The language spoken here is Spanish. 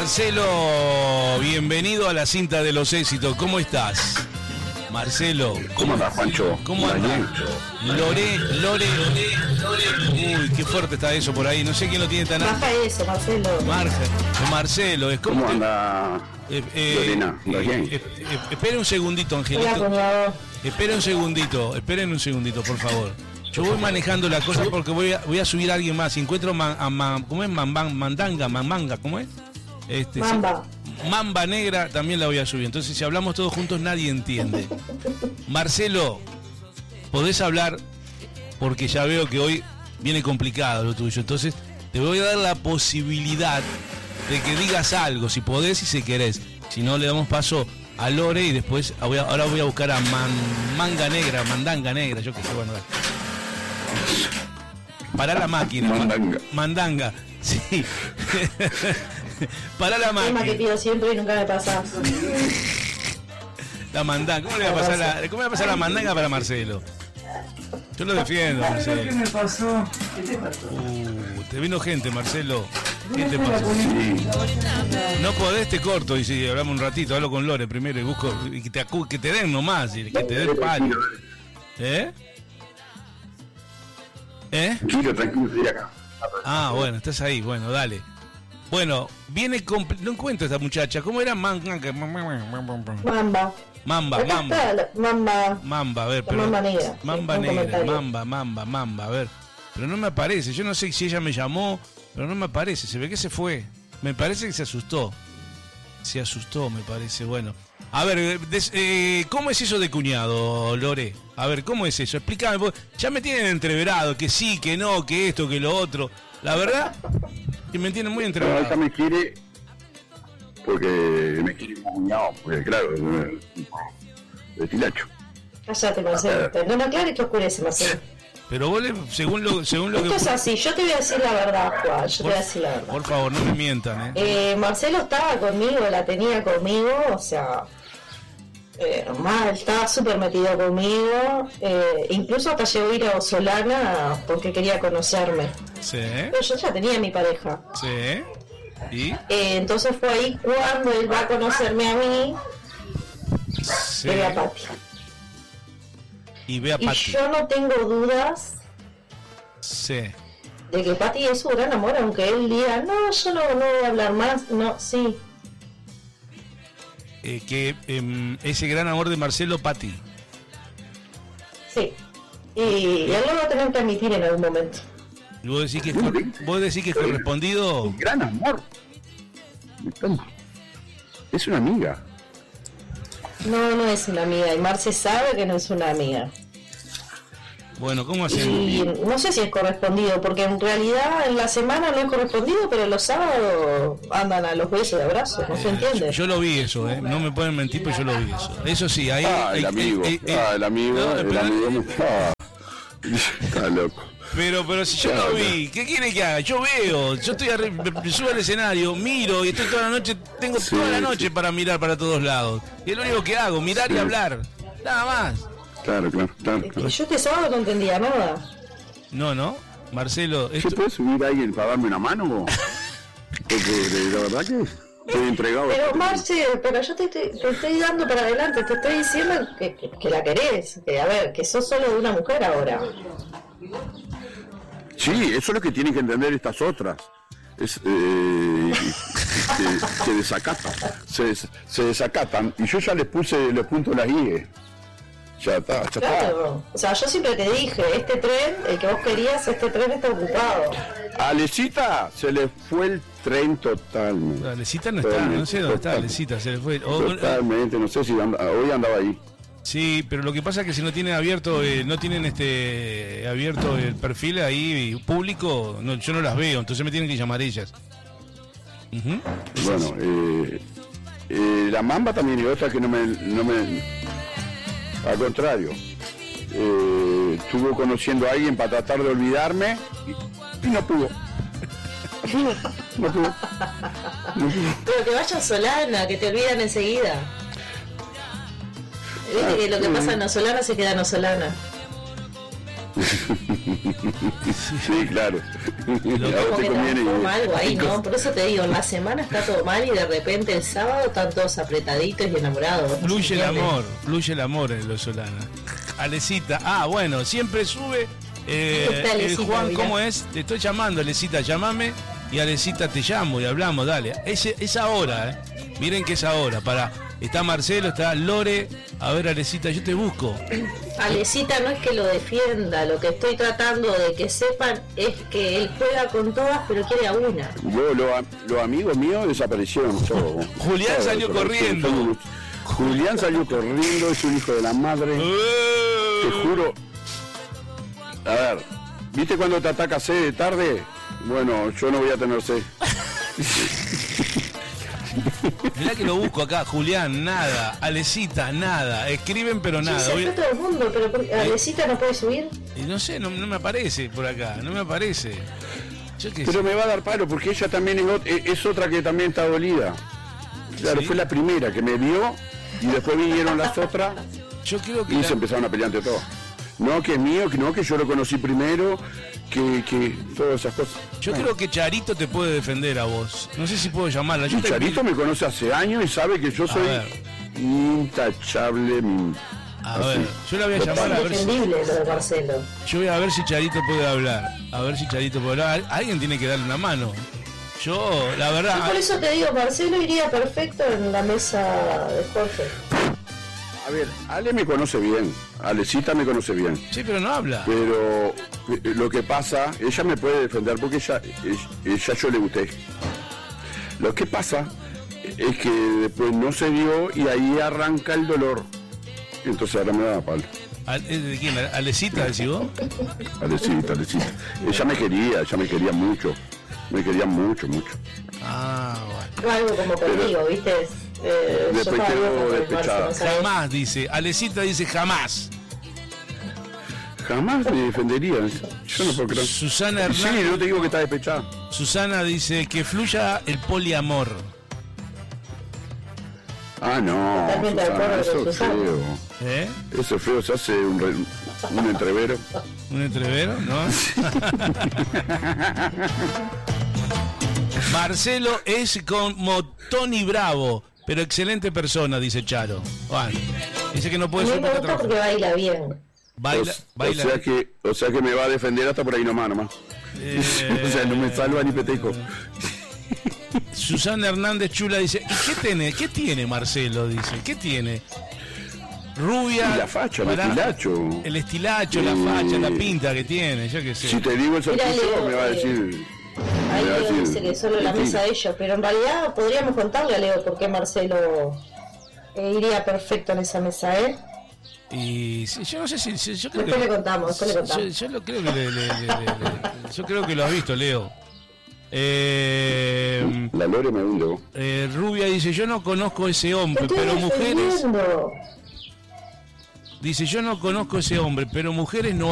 Marcelo, bienvenido a la cinta de los éxitos. ¿Cómo estás? Marcelo. ¿Cómo andás, Juancho? ¿Cómo andás? Lore. Uy, qué fuerte está eso por ahí. No sé quién lo tiene tan alto. Baja eso, Marcelo. Marcelo, es como. ¿Cómo anda, Lorena? Espera un segundito, Angelito. Hola, cuñado. Esperen un segundito, por favor. Yo voy manejando la cosa porque voy a subir a alguien más. Si encuentro ¿cómo es? Mambanga, ¿cómo es? Mamba negra también la voy a subir. Entonces, si hablamos todos juntos, nadie entiende. Marcelo, podés hablar porque ya veo que hoy viene complicado lo tuyo. Entonces, te voy a dar la posibilidad de que digas algo, si podés y si querés. Si no, le damos paso a Lore y después ahora voy a buscar a Mandanga negra, yo qué sé, bueno. Pará la máquina. Mandanga. Sí. Pará la máquina. Tema que pido siempre y nunca me pasa. La mandanga. ¿Cómo le va a pasar la mandanga para Marcelo? Yo lo defiendo, Marcelo. ¿Qué me pasó? ¿Qué te pasó? Te vino gente, Marcelo. ¿Qué te pasó? No podés, te corto y si hablamos un ratito, hablo con Lore primero y busco y que te den nomás, y que te den palo. Tranquilo, estoy acá. Ah, bueno, estás ahí, bueno, dale. Bueno, no encuentro a esta muchacha. ¿Cómo era? Mamba. Mamba, a ver, pero. Mamba negra. Mamba negra, Mamba, a ver. Pero no me aparece, yo no sé si ella me llamó, pero no me aparece, se ve que se fue. Me parece que se asustó. Me parece, bueno. A ver, ¿cómo es eso de cuñado, Lore? A ver, ¿cómo es eso? Explícame, porque ya me tienen entreverado, que sí, que no, que esto, que lo otro. La verdad, que me tienen muy entreverado. Ella me quiere porque me quiere como cuñado, porque claro, de tilacho. Cállate, Marcelo. No me aclares que oscurece, Marcelo. Pero vos, según lo Esto que... es así, yo te voy a decir la verdad, Juan, yo te voy a decir la verdad. Por favor, no me mientan, Marcelo estaba conmigo, la tenía conmigo, o sea, normal, estaba súper metido conmigo, incluso hasta llegó a ir a Solana porque quería conocerme. Sí. Pero yo ya tenía mi pareja. Sí. ¿Y? Entonces fue ahí cuando él va a conocerme a mí, Sí. ve a Pati. Y ve a Y Pati. yo no tengo dudas Sí. de que Pati es su gran amor, aunque él diga, no, yo no voy a hablar más, no, sí. Ese gran amor de Marcelo, Pati. Sí. Y él lo va a tener que admitir en algún momento. ¿Y vos decís que es correspondido? El gran amor. Es una amiga. No es una amiga. Y Marce sabe que no es una amiga. Bueno, ¿cómo hacemos? Y no sé si es correspondido, porque en realidad en la semana no es correspondido, pero los sábados andan a los besos de abrazos, no se entiende. Yo lo vi eso, no me pueden mentir, pero yo lo vi eso. Eso sí, ahí... El amigo me está loco. Pero si yo lo vi, ¿qué quiere que haga? Yo veo, yo me subo al escenario, miro y estoy toda la noche, tengo toda la noche para mirar para todos lados. Y es lo único que hago, mirar y hablar, nada más. Claro. Yo este sábado no entendía nada. No, Marcelo... ¿Yo puedo subir a alguien para darme una mano? Porque la verdad que estoy entregado. Pero Marce, pero yo te estoy dando para adelante, te estoy diciendo que la querés, que sos solo de una mujer ahora. Sí, eso es lo que tienen que entender estas otras. Se desacatan. Se desacatan. Y yo ya les puse los puntos las guías. Ya está. Claro, o sea, yo siempre te dije, este tren, el que vos querías, este tren está ocupado. A Alecita se le fue el tren totalmente. Alecita no está, no sé dónde está Alecita, se le fue. Totalmente, no sé si hoy andaba ahí. Sí, pero lo que pasa es que si no tienen abierto, abierto el perfil ahí público, yo no las veo, entonces me tienen que llamar ellas. Bueno, la Mamba también y otra que no me al contrario, estuvo conociendo a alguien para tratar de olvidarme y no pudo. Pero que vaya a Solana, que te olvidan enseguida. Viste que lo que pasa en Solana se queda en Solana. Sí, claro. A vos Como te que conviene. transforma algo ahí, ¿no? Por eso te digo, en la semana está todo mal y de repente el sábado están todos apretaditos y enamorados. ¿no? Fluye el ¿Se entiende? fluye el amor en los Solana. Alecita, bueno, siempre sube Está el Alecita, Juan, mirá. ¿cómo es? Te estoy llamando, Alecita, llamame y Alecita te llamo y hablamos, dale. Es ahora, miren que es ahora, está Marcelo, está Lore, a ver Alecita, yo te busco. Alecita no es que lo defienda, lo que estoy tratando de que sepan es que él juega con todas pero quiere a una. Los amigos míos desaparecieron todos. Julián Todos salió desaparecieron. corriendo. Julián salió corriendo, es un hijo de la madre. Te juro. A ver, ¿viste cuando te ataca sed de tarde? Bueno, yo no voy a tener sed. Mirá que lo busco acá, Julián, nada, Alecita, nada, escriben pero Sí, nada. se fue todo el mundo, pero Alecita no puede subir. Y no sé, no me aparece por acá, no me aparece. Yo qué Pero sé. me va a dar palo porque ella también es otra que también está dolida. Claro, ¿Sí? fue la primera que me vio y después vinieron las otras Yo creo que y se empezaron a pelear entre todos. No, que es mío, que yo lo conocí primero, que todas esas cosas. yo creo que Charito te puede defender a vos. No sé si puedo llamarla. Yo Y Charito me conoce hace años y sabe que yo soy ver. intachable. A ver, yo la voy a llamar a ver si, Indefendible lo de Marcelo. yo voy a ver si Charito puede hablar. A ver si Charito puede hablar. Alguien tiene que darle una mano. Yo, la Yo verdad. por eso te digo, Marcelo iría perfecto en la mesa de Jorge. A ver, Ale me conoce bien, Alecita me conoce bien, Sí, pero no habla. pero lo que pasa, ella me puede defender porque ella yo le gusté. Lo que pasa es que después no se dio y ahí arranca el dolor. Entonces ahora me da palo. ¿De quién? ¿Alecita, decís vos? Alecita. Ella me quería mucho. Me quería mucho. Ah, bueno. No algo como conmigo, ¿viste? Después yo estaba quedó loca por el despechada. Marcelo, ¿sabes? Jamás, dice. Alecita dice jamás. Jamás me defendería. Yo no puedo creer. Susana Sí, Hernández. no te digo que está despechada. Susana dice que fluya el poliamor. Totalmente de Susana, acuerdo eso con es Susana. feo. ¿Eh? Eso es feo, se hace un entrevero. ¿Un entrevero? ¿No? Marcelo es como Tony Bravo, pero excelente persona, dice Charo. Bueno, dice que no A puede mí ser me porque gusta trabaja. porque baila bien. Baila. O sea que me va a defender hasta por ahí nomás. O sea, no me salva ni peteco. Susana Hernández Chula dice, ¿y qué tiene Marcelo? Dice, ¿qué tiene? Rubia. Y la facha, el pará, estilacho. El estilacho, la facha, la pinta que tiene, yo qué sé. Si te digo el Mira, servicio, Leo, me va a decir. Ahí me va a Leo decir, dice que solo la mentira. mesa de ellos, pero en realidad podríamos contarle a Leo por qué Marcelo iría perfecto en esa mesa, ¿eh? Y sí, yo no sé si yo creo Después le contamos, yo lo creo que yo creo que lo has visto, Leo. La Lore me hunde vos. Rubia dice, yo no conozco ese hombre, Te estoy pero mujeres. defendiendo. Dice, yo no conozco ese hombre, pero mujeres no